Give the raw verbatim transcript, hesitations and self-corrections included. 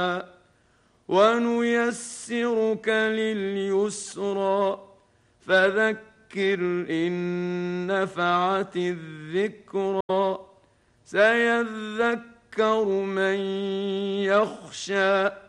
ونيسرك لليسرى فذكر إن نفعت الذكرى سيذكر من يخشى